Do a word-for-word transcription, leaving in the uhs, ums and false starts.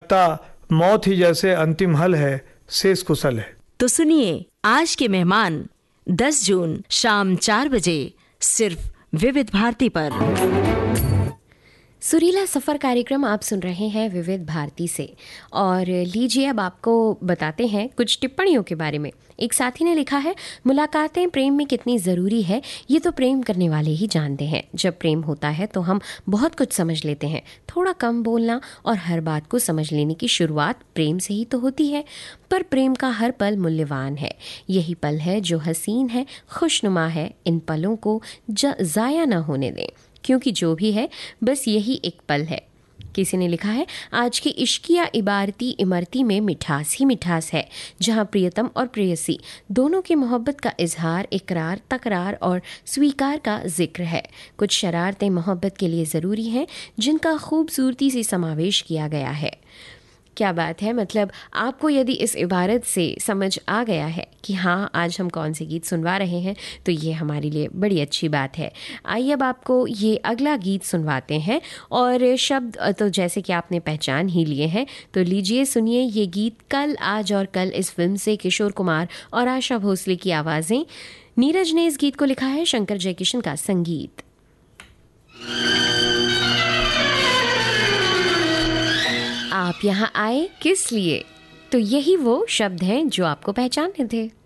लगता मौत ही जैसे अंतिम हल है, शेष कुशल है। तो सुनिए आज के मेहमान दस जून शाम चार बजे सिर्फ विविध भारती पर। सुरीला सफ़र कार्यक्रम आप सुन रहे हैं विविध भारती से। और लीजिए अब आपको बताते हैं कुछ टिप्पणियों के बारे में। एक साथी ने लिखा है, मुलाकातें प्रेम में कितनी ज़रूरी है ये तो प्रेम करने वाले ही जानते हैं। जब प्रेम होता है तो हम बहुत कुछ समझ लेते हैं। थोड़ा कम बोलना और हर बात को समझ लेने की शुरुआत प्रेम से ही तो होती है। पर प्रेम का हर पल मूल्यवान है। यही पल है जो हसीन है, खुशनुमा है। इन पलों को ज़ाया ना होने दें, क्योंकि जो भी है बस यही एक पल है। किसी ने लिखा है, आज की इश्किया इबारती इमरती में मिठास ही मिठास है, जहाँ प्रियतम और प्रेयसी दोनों की मोहब्बत का इजहार, इकरार, तकरार और स्वीकार का जिक्र है। कुछ शरारतें मोहब्बत के लिए ज़रूरी हैं, जिनका खूबसूरती से समावेश किया गया है। क्या बात है। मतलब आपको यदि इस इबारत से समझ आ गया है कि हाँ आज हम कौन से गीत सुनवा रहे हैं, तो ये हमारे लिए बड़ी अच्छी बात है। आइए अब आपको ये अगला गीत सुनवाते हैं। और शब्द तो जैसे कि आपने पहचान ही लिए हैं, तो लीजिए सुनिए ये गीत कल, आज और कल इस फिल्म से किशोर कुमार और आशा भोसले की आवाज़ें। नीरज ने इस गीत को लिखा है, शंकर जयकिशन का संगीत। आप यहाँ आए किस लिए? तो यही वो शब्द हैं जो आपको पहचानने थे।